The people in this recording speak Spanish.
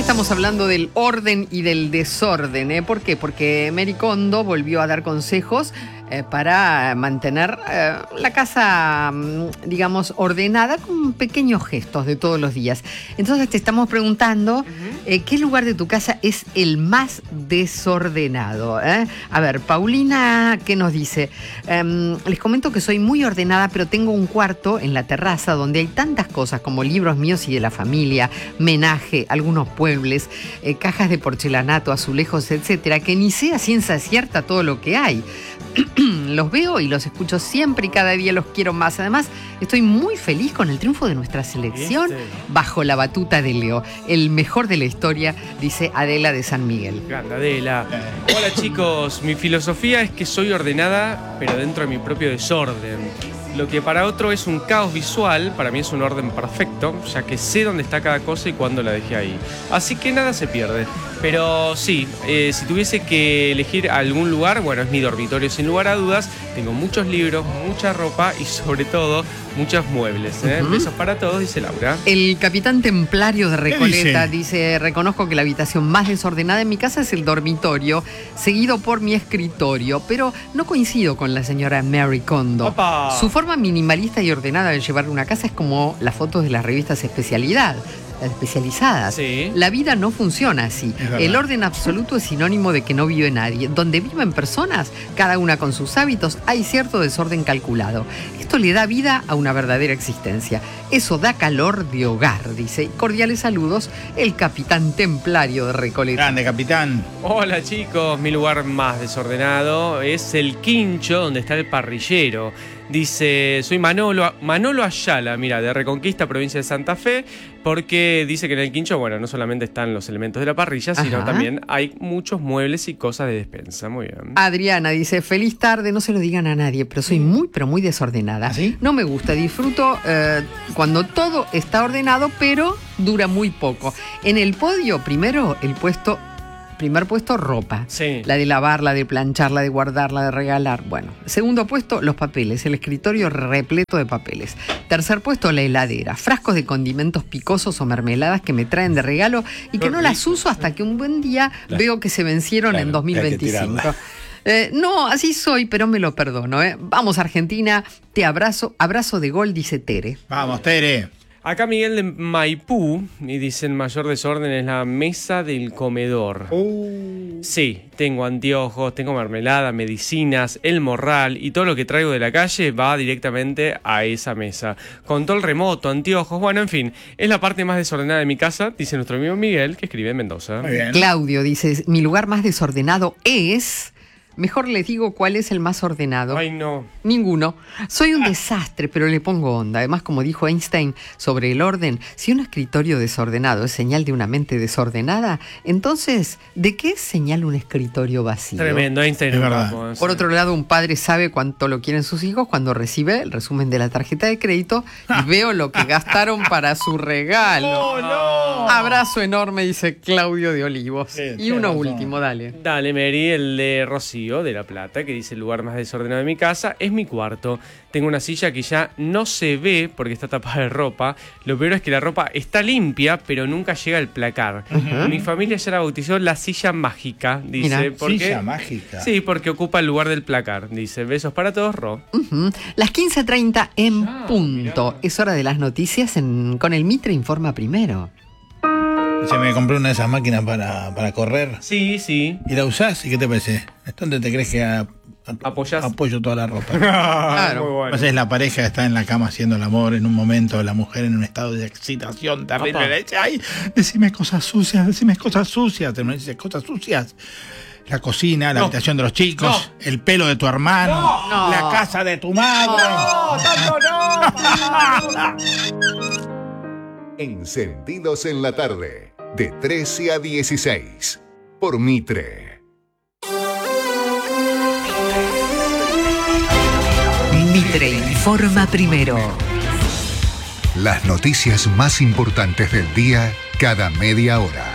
estamos hablando del orden y del desorden, ¿eh? ¿Por qué? Porque Marie Kondo volvió a dar consejos para mantener la casa, digamos, ordenada con pequeños gestos de todos los días. Entonces te estamos preguntando, ¿qué lugar de tu casa es el más desordenado? A ver, Paulina, ¿qué nos dice? Les comento que soy muy ordenada, pero tengo un cuarto en la terraza donde hay tantas cosas como libros míos y de la familia, menaje, algunos puebles, cajas de porcelanato, azulejos, etcétera, que ni sé a ciencia cierta todo lo que hay. Los veo y los escucho siempre y cada día los quiero más. Además, estoy muy feliz con el triunfo de nuestra selección bajo la batuta de Leo. El mejor de la historia, dice Adela de San Miguel. Grande, Adela. Hola chicos, mi filosofía es que soy ordenada, pero dentro de mi propio desorden. Lo que para otro es un caos visual, para mí es un orden perfecto, ya que sé dónde está cada cosa y cuándo la dejé ahí. Así que nada se pierde. Pero sí, si tuviese que elegir algún lugar, bueno, es mi dormitorio sin lugar a dudas. Tengo muchos libros, mucha ropa y sobre todo muchos muebles. Besos para todos, dice Laura. El capitán templario de Recoleta dice, reconozco que la habitación más desordenada en mi casa es el dormitorio, seguido por mi escritorio, pero no coincido con la señora Marie Kondo. ¡Opa! Su forma minimalista y ordenada de llevar una casa es como las fotos de las revistas especializadas. Sí. La vida no funciona así. El orden absoluto es sinónimo de que no vive nadie. Donde viven personas, cada una con sus hábitos, hay cierto desorden calculado. Esto le da vida a una verdadera existencia. Eso da calor de hogar, dice. Cordiales saludos, el capitán templario de Recoleta. Grande, capitán. Hola chicos, mi lugar más desordenado es el quincho donde está el parrillero. Dice, soy Manolo Ayala, mira, de Reconquista, provincia de Santa Fe, porque dice que en el quincho, bueno, no solamente están los elementos de la parrilla, sino también hay muchos muebles y cosas de despensa. Muy bien. Adriana dice, feliz tarde, no se lo digan a nadie, pero soy muy, pero muy desordenada. ¿Así? No me gusta, disfruto cuando todo está ordenado, pero dura muy poco. En el podio, primer puesto, ropa. Sí. La de lavar, la de planchar, la de guardar, la de regalar. Bueno, segundo puesto, los papeles. El escritorio repleto de papeles. Tercer puesto, la heladera. Frascos de condimentos picosos o mermeladas que me traen de regalo y que no las uso hasta que un buen día veo que se vencieron en 2025. No, así soy, pero me lo perdono. Vamos, Argentina, te abrazo. Abrazo de gol, dice Tere. Vamos, Tere. Acá Miguel de Maipú, y dicen mayor desorden es la mesa del comedor. Sí, tengo anteojos, tengo mermelada, medicinas, el morral y todo lo que traigo de la calle va directamente a esa mesa. Control remoto, anteojos, bueno, en fin, es la parte más desordenada de mi casa, dice nuestro amigo Miguel, que escribe en Mendoza. Muy bien. Claudio dice, mi lugar más desordenado es... Mejor les digo cuál es el más ordenado. Ay, no. Ninguno. Soy un desastre, pero le pongo onda. Además, como dijo Einstein sobre el orden, si un escritorio desordenado es señal de una mente desordenada, entonces, ¿de qué es señal un escritorio vacío? Tremendo, Einstein. Es verdad. Vamos, Por otro lado, un padre sabe cuánto lo quieren sus hijos cuando recibe el resumen de la tarjeta de crédito y veo lo que gastaron para su regalo. ¡Oh, no! Abrazo enorme, dice Claudio de Olivos. Sí, Y uno tiene razón. último, dale. Dale, Mary, el de Rocío de La Plata, que dice el lugar más desordenado de mi casa es mi cuarto. Tengo una silla que ya no se ve porque está tapada de ropa. Lo peor es que la ropa está limpia, pero nunca llega al placar. Mi familia ya la bautizó la silla mágica, dice. Mira, porque, silla mágica. Sí, porque ocupa el lugar del placar, dice. Besos para todos, Ro. Las 15:30 en Ah, punto. mirá. Es hora de las noticias con el Mitre Informa Primero. Se me compré una de esas máquinas para correr. Sí, sí. ¿Y la usás? ¿Y qué te parece? ¿Dónde te crees que ¿Apoyás? apoyo toda la ropa? Claro. Muy bueno. Pues es la pareja que está en la cama haciendo el amor en un momento, la mujer en un estado de excitación terrible. Papá. Le dice, ay, decime cosas sucias, decime cosas sucias. Te dice cosas sucias. La cocina, la habitación de los chicos, el pelo de tu hermano, No. la casa de tu madre. Encendidos en la tarde, de 13 a 16, por Mitre. Mitre Informa Primero. Las noticias más importantes del día cada media hora.